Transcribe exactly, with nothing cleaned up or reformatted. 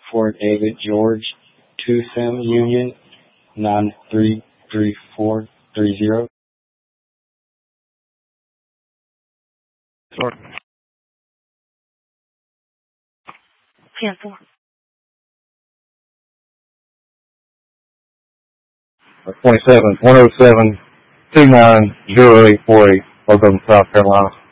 Fort David George, two Sim Union, nine three three four three zero. Sorry. Cancel. twenty-seven, one oh seven, two nine zero eight four eight, both of them South Carolina.